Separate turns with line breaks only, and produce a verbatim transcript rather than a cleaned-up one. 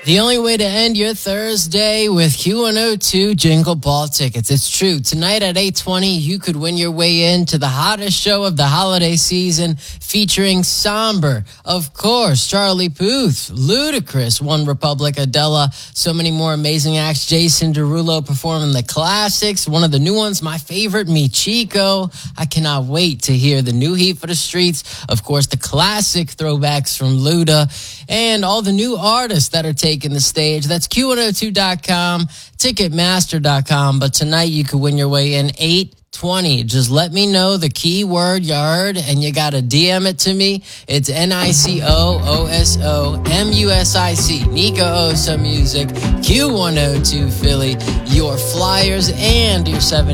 The only way to end your Thursday with Q one oh two Jingle Ball tickets. It's true. Tonight at eight twenty, you could win your way into the hottest show of the holiday season featuring Somber, of course, Charlie Puth, Ludacris, One Republic, Adela, so many more amazing acts. Jason Derulo performing the classics. One of the new ones, my favorite, Me Chico. I cannot wait to hear the new heat for the streets. Of course, the classic throwbacks from Luda and all the new artists that are taking the stage. That's Q one oh two dot com, Ticketmaster dot com. But tonight you could win your way in eight twenty. Just let me know the keyword you heard, and you got to D M it to me. It's N I C O O S O M U S I C. Nico Osa Music, Q one oh two Philly, your flyers and your seven